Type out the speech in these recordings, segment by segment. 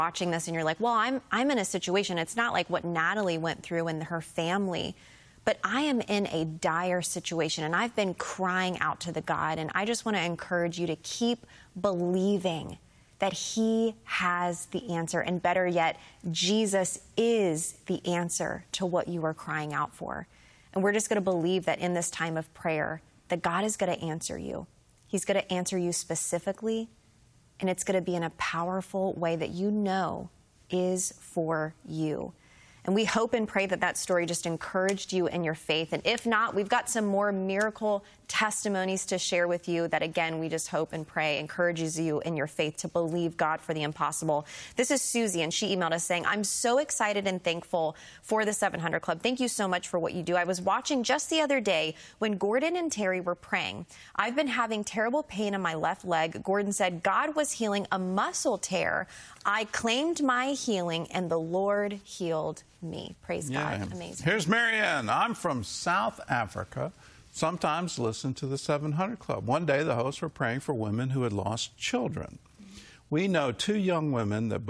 watching this and you're like, well, I'm in a situation. It's not like what Natalie went through and her family, but I am in a dire situation and I've been crying out to the God. And I just want to encourage you to keep believing that he has the answer. And better yet, Jesus is the answer to what you are crying out for. And we're just going to believe that in this time of prayer, that God is going to answer you. He's going to answer you specifically, and it's going to be in a powerful way that you know is for you. And we hope and pray that that story just encouraged you in your faith. And if not, we've got some more miracle testimonies to share with you that, again, we just hope and pray encourages you in your faith to believe God for the impossible. This is Susie, and she emailed us saying, I'm so excited and thankful for the 700 Club. Thank you so much for what you do. I was watching just the other day when Gordon and Terry were praying. I've been having terrible pain in my left leg. Gordon said God was healing a muscle tear. I claimed my healing, and the Lord healed me. Praise God. Amazing. Here's Marianne. I'm from South Africa. Sometimes listen to the 700 Club. One day, the hosts were praying for women who had lost children. We know two young women that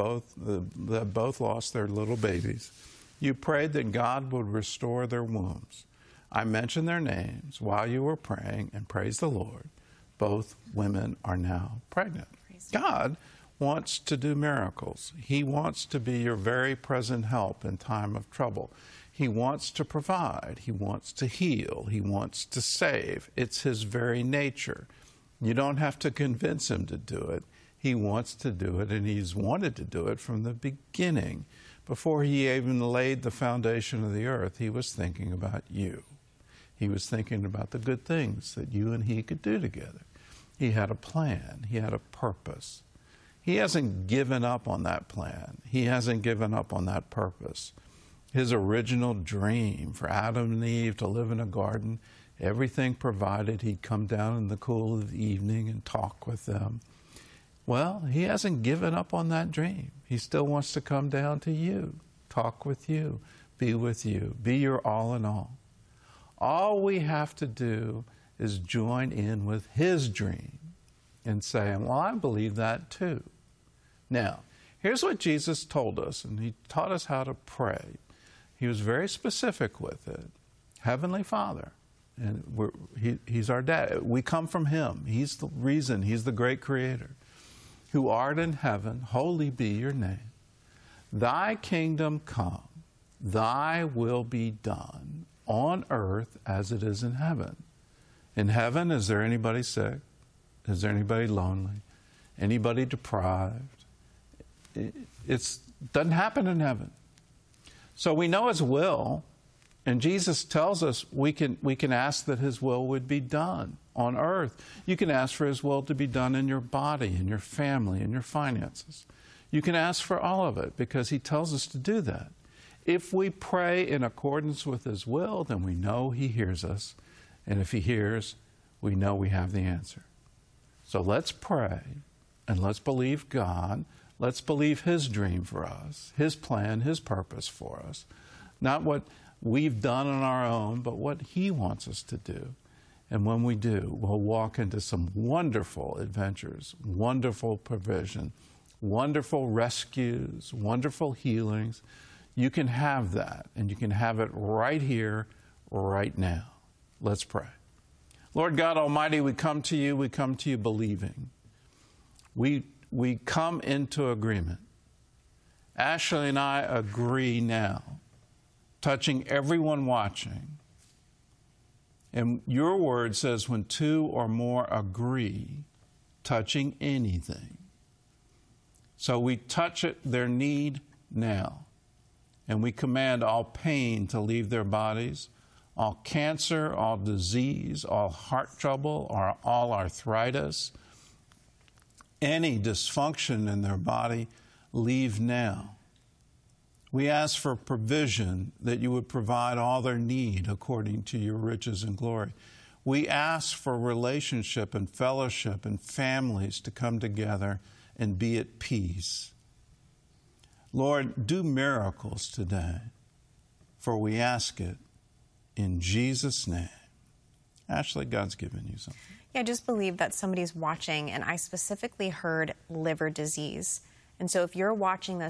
both lost their little babies. You prayed that God would restore their wombs. I mentioned their names while you were praying, and praise the Lord, both women are now pregnant. God wants to do miracles. He wants to be your very present help in time of trouble. He wants to provide. He wants to heal. He wants to save. It's his very nature. You don't have to convince him to do it. He wants to do it, and he's wanted to do it from the beginning. Before he even laid the foundation of the earth, he was thinking about you. He was thinking about the good things that you and he could do together. He had a plan. He had a purpose. He hasn't given up on that plan. He hasn't given up on that purpose. His original dream for Adam and Eve to live in a garden, everything provided, he'd come down in the cool of the evening and talk with them. Well, he hasn't given up on that dream. He still wants to come down to you, talk with you, be your all in all. All we have to do is join in with his dream and say, well, I believe that too. Now, here's what Jesus told us, and he taught us how to pray. He was very specific with it. Heavenly Father, and he's our dad. We come from him. He's the reason. He's the great creator. Who art in heaven, holy be your name. Thy kingdom come, thy will be done on earth as it is in heaven. In heaven, is there anybody sick? Is there anybody lonely? Anybody deprived? It doesn't happen in heaven. So we know his will, and Jesus tells us we can ask that his will would be done on earth. You can ask for his will to be done in your body, in your family, in your finances. You can ask for all of it because he tells us to do that. If we pray in accordance with his will, then we know he hears us. And if he hears, we know we have the answer. So let's pray, and let's believe God. Let's believe his dream for us, his plan, his purpose for us. Not what we've done on our own, but what he wants us to do. And when we do, we'll walk into some wonderful adventures, wonderful provision, wonderful rescues, wonderful healings. You can have that, and you can have it right here, right now. Let's pray. Lord God Almighty, we come to you believing. We come into agreement. Ashley and I agree now, touching everyone watching. And your word says when two or more agree, touching anything. So we touch their need now. And we command all pain to leave their bodies, all cancer, all disease, all heart trouble, or all arthritis, any dysfunction in their body, leave now. We ask for provision, that you would provide all their need according to your riches and glory. We ask for relationship and fellowship and families to come together and be at peace. Lord, do miracles today, for we ask it in Jesus' name. Ashley, God's given you something. Yeah, I just believe that somebody's watching, and I specifically heard liver disease. And so if you're watching this